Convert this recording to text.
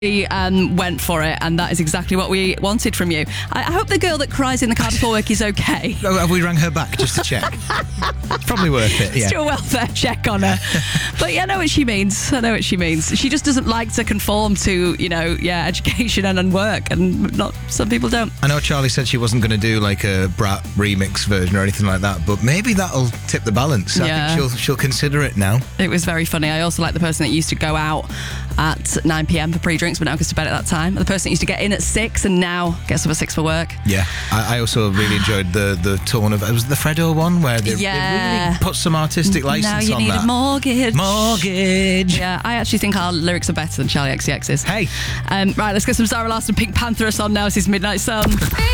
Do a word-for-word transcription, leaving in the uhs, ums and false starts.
We um, went for it, and that is exactly what we wanted from you. I, I hope the girl that cries in the car before work is okay. Oh, have we rang her back just to check? It's probably worth it, yeah. Let's do a welfare check on her. But yeah, I know what she means. I know what she means. She just doesn't like to conform to, you know, yeah, education and, and work, and not some people don't. I know Charlie said she wasn't going to do like a Brat remix version or anything like that, but maybe that'll tip the balance. Yeah. I think she'll she'll consider it now. It was very funny. I also like the person that used to go out at nine p.m. for pre-drinks, but now goes to bed at that time. The person that used to get in at six and now gets up at six for work. Yeah, I, I also really enjoyed the the tone of it. Was the Fredo one where they, yeah. they really put some artistic license now you on need that. a mortgage. Mortgage. Yeah, I actually think our lyrics are better than Charlie X C X's. Hey. Um, right, let's get some Zara Larsson Pink Pantheress on now. This is Midnight Sun.